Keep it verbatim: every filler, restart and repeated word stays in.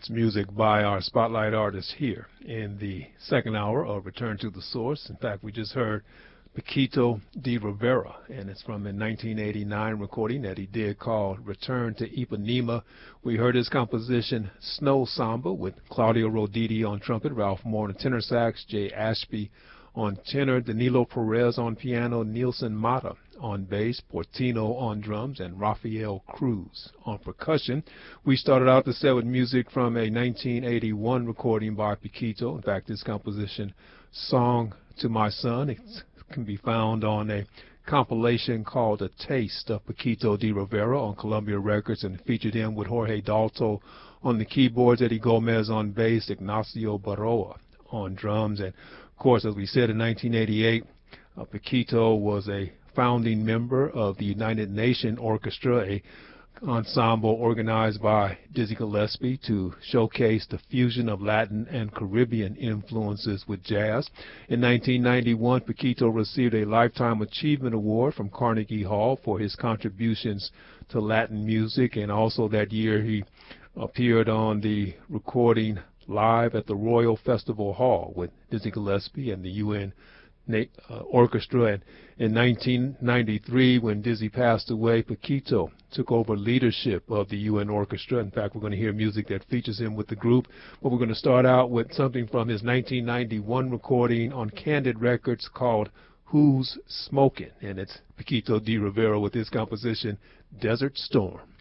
It's music by our spotlight artists here in the second hour of Return to the Source. In fact, we just heard Paquito D'Rivera, and it's from a nineteen eighty-nine recording that he did called Return to Ipanema. We heard his composition Snow Samba with Claudio Roditi on trumpet, Ralph Moore on tenor sax, Jay Ashby on tenor, Danilo Perez on piano, Nielsen Mata on bass, Portino on drums, and Rafael Cruz on percussion. We started out the set with music from a nineteen eighty-one recording by Paquito. In fact, this composition, Song to My Son, it can be found on a compilation called A Taste of Paquito D'Rivera on Columbia Records, and featured him with Jorge Dalto on the keyboards, Eddie Gomez on bass, Ignacio Baroa on drums. And of course, as we said, in nineteen eighty-eight, uh, Paquito was a founding member of the United Nations Orchestra, a ensemble organized by Dizzy Gillespie to showcase the fusion of Latin and Caribbean influences with jazz. In nineteen ninety-one, Paquito received a Lifetime Achievement Award from Carnegie Hall for his contributions to Latin music, and also that year he appeared on the recording Live at the Royal Festival Hall with Dizzy Gillespie and the U N uh, Orchestra. And in nineteen ninety-three, when Dizzy passed away, Paquito took over leadership of the U N Orchestra. In fact, we're going to hear music that features him with the group, but we're going to start out with something from his nineteen ninety-one recording on Candid Records called Who's Smokin', and it's Paquito D'Rivera with his composition Desert Storm.